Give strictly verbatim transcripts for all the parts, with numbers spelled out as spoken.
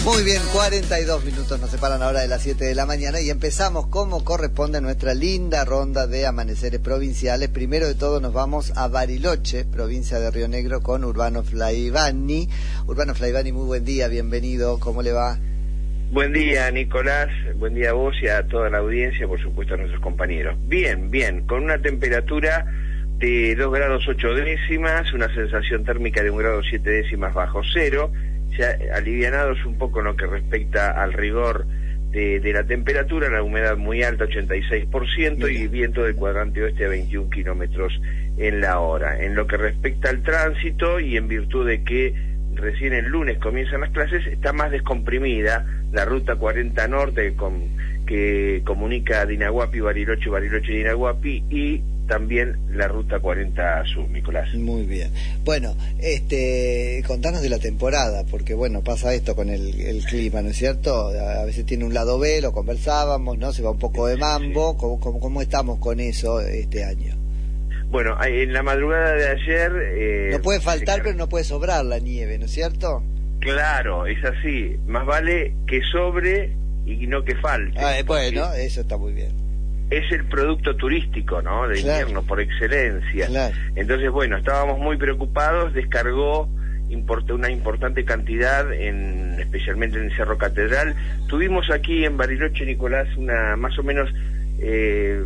Muy bien, cuarenta y dos minutos nos separan ahora de las siete de la mañana y empezamos como corresponde a nuestra linda ronda de amaneceres provinciales. Primero de todo nos vamos a Bariloche, provincia de Río Negro, con Urbano Flaivani. Urbano Flaivani, muy buen día, bienvenido, ¿cómo le va? Buen día, Nicolás, buen día a vos y a toda la audiencia, por supuesto a nuestros compañeros. Bien, bien, con una temperatura de dos grados ocho décimas, una sensación térmica de un grado siete décimas bajo cero, ya alivianados un poco en lo que respecta al rigor de, de la temperatura, la humedad muy alta, ochenta y seis por ciento, y viento del cuadrante oeste a veintiún kilómetros en la hora. En lo que respecta al tránsito, y en virtud de que recién el lunes comienzan las clases, está más descomprimida la ruta cuarenta Norte con, que comunica Dinahuapi, Bariloche, Bariloche y Dinahuapi, y también la ruta cuarenta Sur, Nicolás. Muy bien. Bueno, este, contanos de la temporada, porque bueno, pasa esto con el, el clima, ¿no es cierto? A veces tiene un lado B, lo conversábamos, ¿no? Se va un poco de mambo. Sí. ¿Cómo, cómo, cómo estamos con eso este año? Bueno, en la madrugada de ayer... Eh, no puede faltar, pero no puede sobrar la nieve, ¿no es cierto? Claro, es así. Más vale que sobre y no que falte. Ah, bueno, eso está muy bien. Es el producto turístico, ¿no? De claro. invierno por excelencia. Claro. Entonces, bueno, estábamos muy preocupados, descargó import- una importante cantidad, en, especialmente en el Cerro Catedral. Tuvimos aquí en Bariloche, Nicolás, una más o menos eh,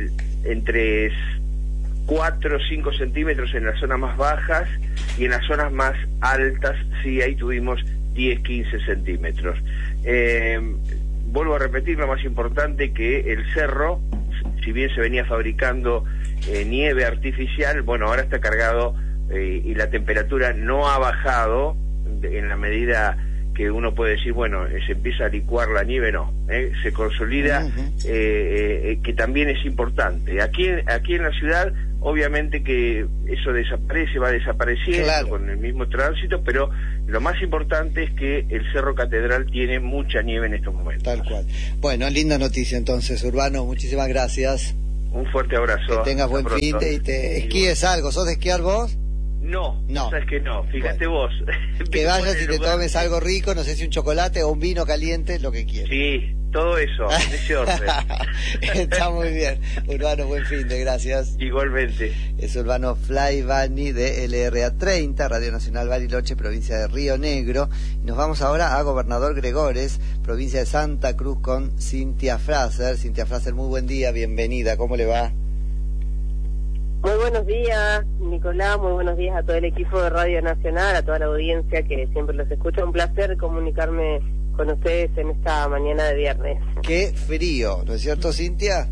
entre cuatro o cinco centímetros en las zonas más bajas, y en las zonas más altas, sí, ahí tuvimos diez, quince centímetros. Eh, vuelvo a repetir, lo más importante, que el cerro, si bien se venía fabricando eh, nieve artificial, bueno, ahora está cargado eh, y la temperatura no ha bajado de, en la medida que uno puede decir, bueno, eh, se empieza a licuar la nieve, no, eh, se consolida, uh-huh. eh, eh, que también es importante. Aquí, aquí en la ciudad, obviamente que eso desaparece, va desapareciendo claro. con el mismo tránsito, pero lo más importante es que el Cerro Catedral tiene mucha nieve en estos momentos. Tal cual. Bueno, linda noticia entonces, Urbano, muchísimas gracias. Un fuerte abrazo. Que tengas buen fin de y te esquíes algo. ¿Sos de esquiar vos? No, no, sabes que no, fíjate bueno. vos. Que vayas y te tomes algo rico, no sé si un chocolate o un vino caliente, lo que quieras. Sí, todo eso, en ese orden. Está muy bien. Urbano, buen fin de, gracias. Igualmente. Es Urbano Flaivani de L R A treinta, Radio Nacional Bariloche, provincia de Río Negro. Y nos vamos ahora a Gobernador Gregores, provincia de Santa Cruz, con Cintia Fraser. Cintia Fraser, muy buen día, bienvenida, ¿cómo le va? Muy buenos días, Nicolás, muy buenos días a todo el equipo de Radio Nacional, a toda la audiencia que siempre los escucha. Un placer comunicarme con ustedes en esta mañana de viernes. Qué frío, ¿no es cierto, Cintia?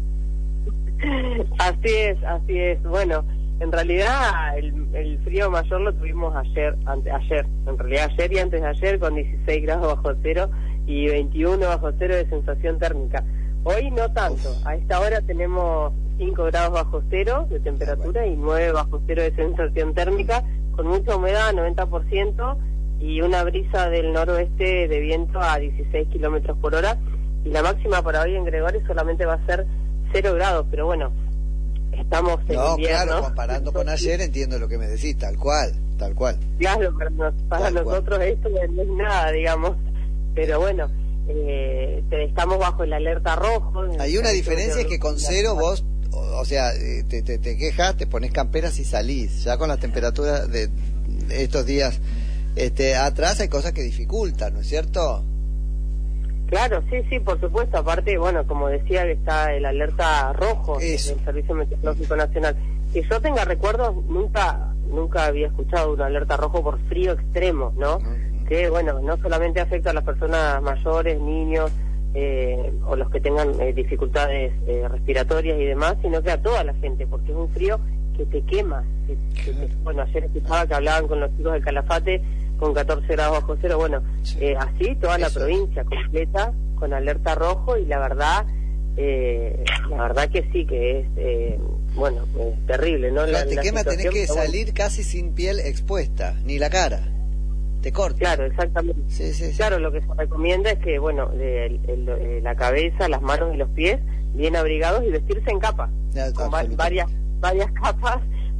Así es, así es. Bueno, en realidad el, el frío mayor lo tuvimos ayer, ante, ayer, en realidad ayer y antes de ayer, con dieciséis grados bajo cero y veintiuno bajo cero de sensación térmica. Hoy no tanto, Uf. A esta hora tenemos cinco grados bajo cero de temperatura ah, bueno. y nueve bajo cero de sensación térmica, con mucha humedad, noventa por ciento, y una brisa del noroeste de viento a dieciséis kilómetros por hora, y la máxima para hoy en Gregores solamente va a ser cero grados, pero bueno, estamos en no, invierno. Claro, comparando con ayer entiendo lo que me decís, tal cual, tal cual. Claro, para, nos, para nosotros cual. Esto no es nada, digamos, pero bueno, eh, estamos bajo el alerta rojo. Hay una diferencia, es que con cero vos, o sea, te, te, te quejas, te pones camperas y salís. Ya con las temperaturas de, de estos días este, atrás hay cosas que dificultan, ¿no es cierto? Claro, sí, sí, por supuesto. Aparte, bueno, como decía, que está el alerta rojo del Servicio Meteorológico Nacional. Que yo tenga recuerdos, nunca nunca había escuchado una alerta rojo por frío extremo, ¿no? Uh-huh. Que, bueno, no solamente afecta a las personas mayores, niños, Eh, o los que tengan eh, dificultades eh, respiratorias y demás, sino que a toda la gente, porque es un frío que te quema. Que, que te, bueno, ayer escuchaba que hablaban con los chicos del Calafate con catorce grados bajo cero, bueno, sí. eh, así toda la Eso. provincia completa con alerta rojo, y la verdad, eh, la verdad que sí, que es, eh, bueno, es terrible, ¿no? Claro, la, te la quema, tenés que salir bueno. casi sin piel expuesta, ni la cara. Te corta. Claro, exactamente. Sí, sí, sí. Claro, lo que se recomienda es que, bueno, de, el, el, la cabeza, las manos y los pies bien abrigados, y vestirse en capa, ya, con va, varias varias capas,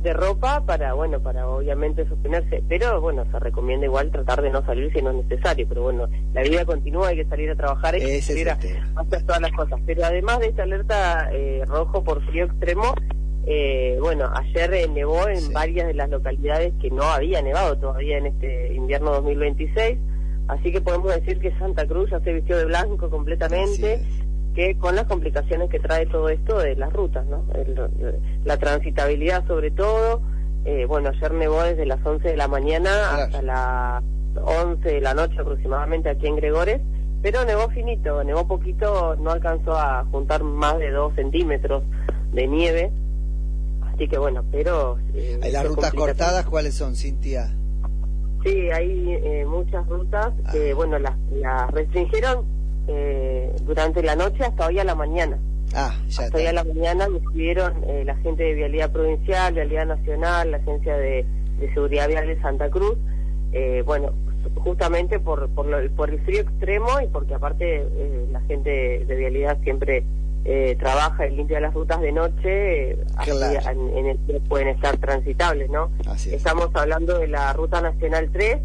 de ropa para, bueno, para obviamente sostenerse, pero bueno, se recomienda igual tratar de no salir si no es necesario, pero bueno, la vida continúa, hay que salir a trabajar, hay que salir a hacer todas las cosas. Pero además de esta alerta eh, rojo por frío extremo, eh, bueno, ayer eh, nevó en sí. varias de las localidades que no había nevado todavía en este invierno dos mil veintiséis, así que podemos decir que Santa Cruz ya se vistió de blanco completamente, que con las complicaciones que trae todo esto de las rutas, ¿no? El, la transitabilidad sobre todo, eh, bueno, ayer nevó desde las once de la mañana claro. hasta las once de la noche aproximadamente aquí en Gregores, pero nevó finito, nevó poquito, no alcanzó a juntar más de dos centímetros de nieve, así que bueno, pero... Eh, ¿Hay las rutas cortadas cuáles son, Cintia? Sí, hay eh, muchas rutas que, ah. bueno, las, las restringieron eh, durante la noche hasta hoy a la mañana. Ah, ya hasta está. hoy a la mañana decidieron eh, la gente de Vialidad Provincial, Vialidad Nacional, la Agencia de, de Seguridad Vial de Santa Cruz, eh, bueno, justamente por por, lo, por el frío extremo y porque aparte eh, la gente de, de Vialidad siempre eh, trabaja y limpia las rutas de noche, eh, claro. así, en, en el que pueden estar transitables, ¿no? Así es. Estamos hablando de la Ruta Nacional tres,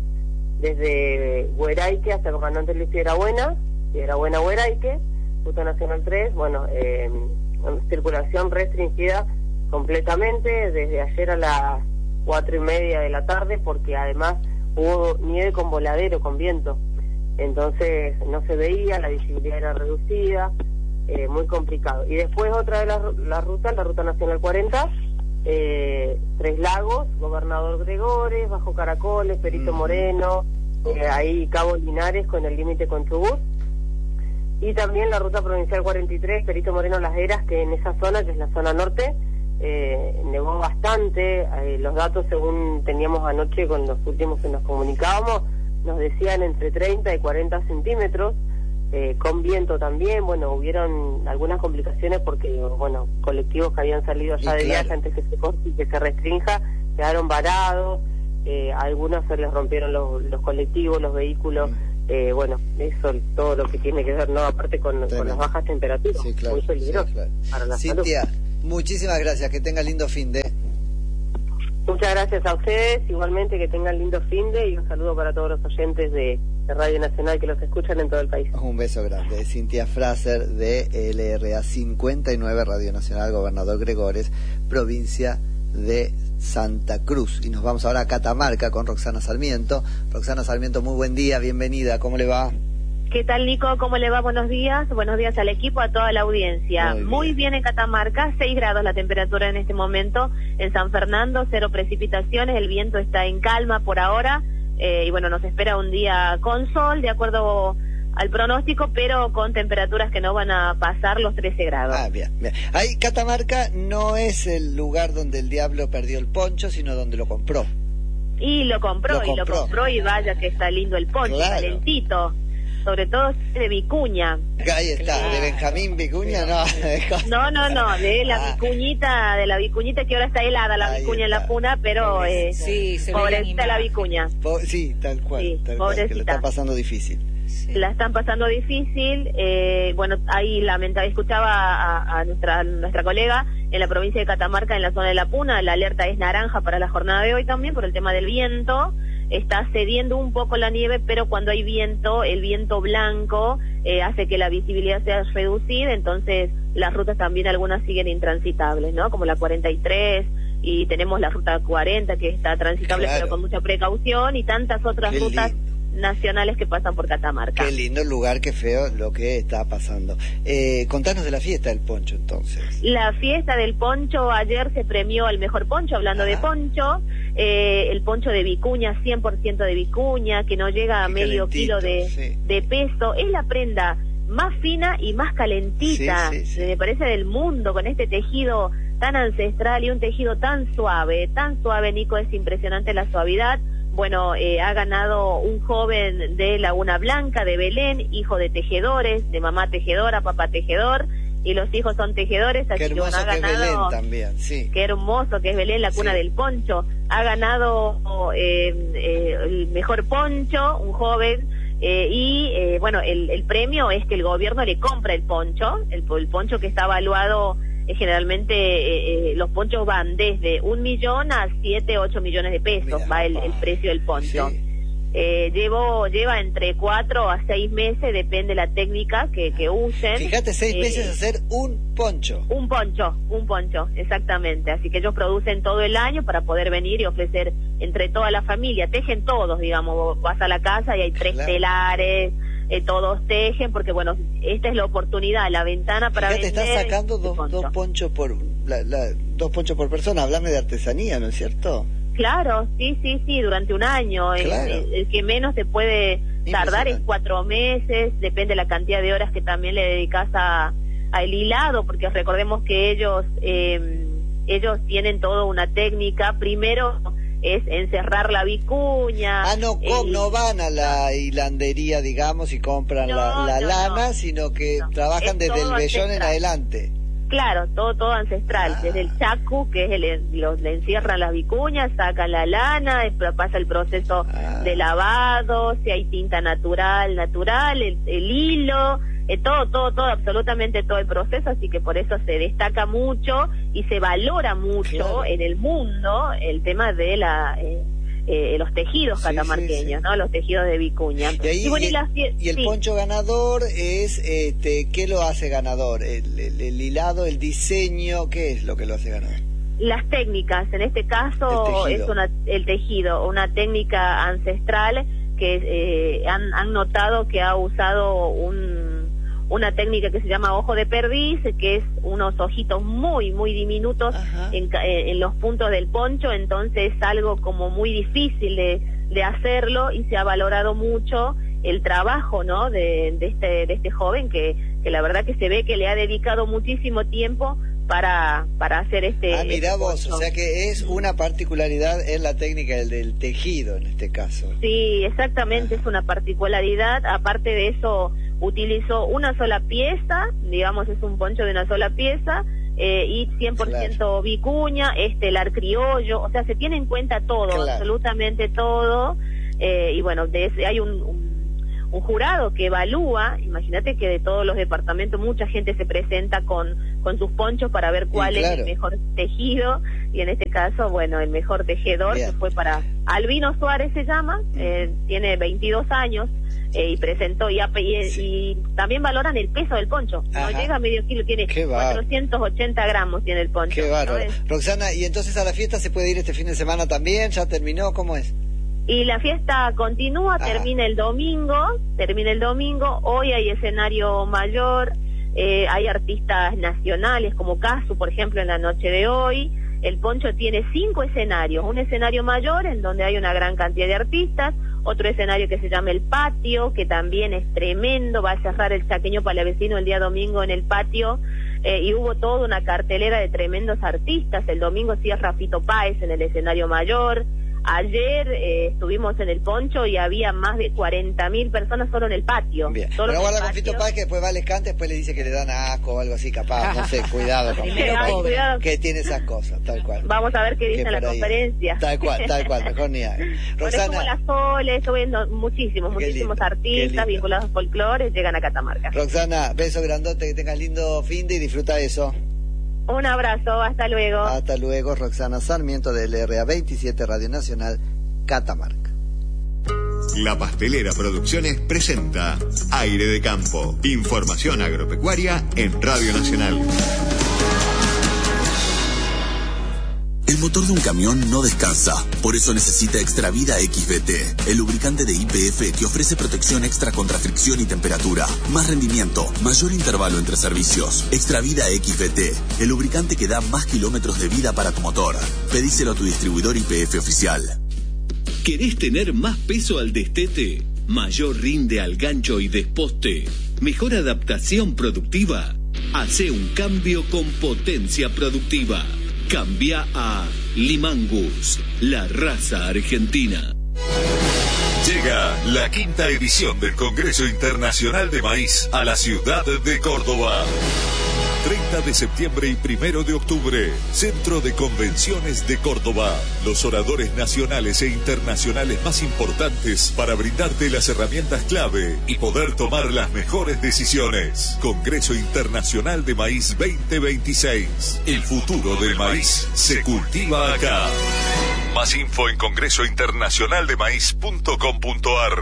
desde Hueraique hasta Comandante Luis Piedrabuena, Piedrabuena Hueraique, Ruta Nacional tres, bueno, eh, circulación restringida completamente desde ayer a las cuatro y media de la tarde, porque además hubo nieve con voladero, con viento, entonces no se veía, la visibilidad era reducida, eh, muy complicado. Y después otra de las la rutas, la Ruta Nacional cuarenta, eh, Tres Lagos, Gobernador Gregores, Bajo Caracoles, Perito Moreno, eh, ahí Cabo Linares con el límite con Chubut, y también la Ruta Provincial cuarenta y tres, Perito Moreno Las Heras, que en esa zona, que es la zona norte, eh, nevó bastante. Eh, los datos, según teníamos anoche con los últimos que nos comunicábamos, nos decían entre treinta y cuarenta centímetros, eh, con viento también. Bueno, hubieron algunas complicaciones porque, bueno, colectivos que habían salido allá de viaje antes que se corte y que se restrinja, quedaron varados, eh, a algunos se les rompieron los, los colectivos, los vehículos, eh, bueno, eso todo lo que tiene que ver, ¿no? Aparte con, con las bajas temperaturas, sí, claro, muy peligroso sí, claro. para la Cintia, salud. Muchísimas gracias, que tenga lindo fin de... Muchas gracias a ustedes, igualmente que tengan lindo fin de, y un saludo para todos los oyentes de, de Radio Nacional que los escuchan en todo el país. Un beso grande. Cintia Fraser de L R A cincuenta y nueve, Radio Nacional, Gobernador Gregores, provincia de Santa Cruz. Y nos vamos ahora a Catamarca con Roxana Sarmiento. Roxana Sarmiento, muy buen día, bienvenida, ¿cómo le va? ¿Qué tal, Nico? ¿Cómo le va? Buenos días. Buenos días al equipo, a toda la audiencia. Muy bien, Muy bien en Catamarca, seis grados la temperatura en este momento. En San Fernando, cero precipitaciones, el viento está en calma por ahora. Eh, y bueno, nos espera un día con sol, de acuerdo al pronóstico, pero con temperaturas que no van a pasar los trece grados. Ah, bien, bien. Ahí Catamarca no es el lugar donde el diablo perdió el poncho, sino donde lo compró. Y lo compró, lo y compró. lo compró, y vaya que está lindo el poncho, claro. calentito. Sobre todo de Vicuña. Ahí está, claro. De Benjamín Vicuña, no. No, no, no, de la ah. vicuñita, de la vicuñita que ahora está helada la Ahí vicuña está. en la puna, pero eh, sí, pobrecita la vicuña. Po sí, tal cual, sí, tal cual, que le está pasando difícil. Sí. La están pasando difícil, eh, bueno, ahí lamentable, escuchaba a, a nuestra nuestra colega en la provincia de Catamarca, en la zona de la Puna, la alerta es naranja para la jornada de hoy también por el tema del viento. Está cediendo un poco la nieve, pero cuando hay viento, el viento blanco eh, hace que la visibilidad sea reducida, entonces las rutas también algunas siguen intransitables, ¿no? Como la cuarenta y tres, y tenemos la ruta cuarenta que está transitable, claro, pero con mucha precaución, y tantas otras Qué rutas lindo. nacionales que pasan por Catamarca. Qué lindo el lugar, qué feo lo que está pasando. Eh, contanos de la fiesta del poncho, entonces. La fiesta del poncho, ayer se premió al mejor poncho, hablando ah. de poncho, eh, el poncho de Vicuña, cien por ciento de Vicuña, que no llega a qué medio kilo de, sí. de peso, es la prenda más fina y más calentita, sí, sí, sí. me parece, del mundo, con este tejido tan ancestral y un tejido tan suave, tan suave, Nico, es impresionante la suavidad. Bueno, eh, ha ganado un joven de Laguna Blanca, de Belén, hijo de tejedores, de mamá tejedora, papá tejedor, y los hijos son tejedores, así qué hermoso que, bueno, ha que ganado, es Belén también, sí. Qué hermoso que es Belén, la cuna sí. del poncho. Ha ganado eh, eh, el mejor poncho, un joven, eh, y eh, bueno, el, el premio es que el gobierno le compra el poncho, el, el poncho que está evaluado eh, generalmente eh, eh, los ponchos van desde un millón a siete, ocho millones de pesos, Mira, va el, el precio del poncho. Sí. Eh, llevo lleva entre cuatro a seis meses, depende de la técnica que, que usen. Fíjate, seis eh, meses hacer un poncho. Un poncho, un poncho, exactamente. Así que ellos producen todo el año para poder venir y ofrecer entre toda la familia. Tejen todos, digamos, vos vas a la casa y hay tres claro. telares, eh, todos tejen, porque bueno, esta es la oportunidad, la ventana para Fíjate, vender. estás sacando dos, poncho. dos ponchos por la, la, dos ponchos por persona. Háblame de artesanía, ¿no es cierto? Claro, sí, sí, sí, durante un año. Claro. El, el que menos se puede tardar es cuatro meses, depende de la cantidad de horas que también le dedicas a, a el hilado, porque recordemos que ellos eh, ellos tienen toda una técnica. Primero es encerrar la vicuña. Ah, no, el... no van a la hilandería, digamos, y compran no, la, la no, lana, no. sino que no. trabajan es desde el vellón en adelante. Claro, todo todo ancestral, ah. desde el chacu, que es el, los, le encierran las vicuñas, sacan la lana, pasa el proceso ah. de lavado, si hay tinta natural, natural, el, el hilo, eh, todo, todo, todo, absolutamente todo el proceso, así que por eso se destaca mucho y se valora mucho claro. en el mundo el tema de la... Eh, Eh, los tejidos catamarqueños, sí, sí, sí. ¿no? Los tejidos de vicuña. Y, ahí, y, bueno, y, las, y el sí. poncho ganador es, este, ¿qué lo hace ganador? El, el, el hilado, el diseño, ¿qué es lo que lo hace ganador? Las técnicas, en este caso es una, el tejido, una técnica ancestral que eh, han, han notado que ha usado un una técnica que se llama ojo de perdiz, que es unos ojitos muy, muy diminutos en, en los puntos del poncho, entonces es algo como muy difícil de, de hacerlo y se ha valorado mucho el trabajo, ¿no?, de, de este de este joven que, que la verdad que se ve que le ha dedicado muchísimo tiempo para para hacer este Ah, mirá este vos, o sea que es una particularidad en la técnica del, del tejido en este caso. Sí, exactamente, ah. es una particularidad. Aparte de eso, utilizó una sola pieza, digamos es un poncho de una sola pieza, eh, y cien por ciento claro. vicuña, estelar criollo, o sea, se tiene en cuenta todo, claro. absolutamente todo, eh, y bueno, de ese, hay un, un, un jurado que evalúa, imagínate que de todos los departamentos mucha gente se presenta con, con sus ponchos para ver cuál sí, claro. es el mejor tejido, y en este caso, bueno, el mejor tejedor Bien. que fue para Albino Suárez se llama, eh, tiene veintidós años, Eh, y presentó y, y, sí. y también valoran el peso del poncho. Ajá. No llega a medio kilo, tiene cuatrocientos ochenta gramos tiene el poncho. Qué bárbaro. ¿No Roxana, y entonces a la fiesta se puede ir este fin de semana también, ¿ya terminó? ¿Cómo es? Y la fiesta continúa, Ajá. termina el domingo, termina el domingo, hoy hay escenario mayor, eh, hay artistas nacionales como Casu, por ejemplo, en la noche de hoy. El poncho tiene cinco escenarios, un escenario mayor en donde hay una gran cantidad de artistas, otro escenario que se llama El Patio, que también es tremendo, va a cerrar el Chaqueño Palavecino el día domingo en el patio, eh, y hubo toda una cartelera de tremendos artistas. El domingo cierra Fito Páez en el escenario mayor. Ayer eh, estuvimos en el poncho y había más de cuarenta mil personas solo en el patio. Bien, solo pero guarda con Fito Páez que después va les cante, después le dice que le dan asco o algo así, capaz, no sé, cuidado con Fito Páez, que tiene esas cosas, tal cual. Vamos a ver qué dice en la conferencia. Tal cual, tal cual, mejor ni hay. Roxana. Bueno, es como la Sole, estoy viendo muchísimos, muchísimos lindo, artistas vinculados al folclore, llegan a Catamarca. Roxana, beso grandote, que tengas lindo fin de y disfruta de eso. Un abrazo, hasta luego. Hasta luego, Roxana Sarmiento del R A veintisiete Radio Nacional, Catamarca. La Pastelera Producciones presenta Aire de Campo. Información agropecuaria en Radio Nacional. El motor de un camión no descansa, por eso necesita Extravida X V T, el lubricante de Y P F que ofrece protección extra contra fricción y temperatura, más rendimiento, mayor intervalo entre servicios. Extravida X V T, el lubricante que da más kilómetros de vida para tu motor. Pedíselo a tu distribuidor Y P F oficial. ¿Querés tener más peso al destete? ¿Mayor rinde al gancho y desposte? ¿Mejor adaptación productiva? Hacé un cambio con potencia productiva. Cambia a Limangus, la raza argentina. Llega la quinta edición del Congreso Internacional de Maíz a la ciudad de Córdoba. treinta de septiembre y primero de octubre. Centro de Convenciones de Córdoba. Los oradores nacionales e internacionales más importantes para brindarte las herramientas clave y poder tomar las mejores decisiones. Congreso Internacional de Maíz veinte veintiséis. El futuro del maíz se cultiva acá. Más info en congreso internacional de maíz punto com punto ar.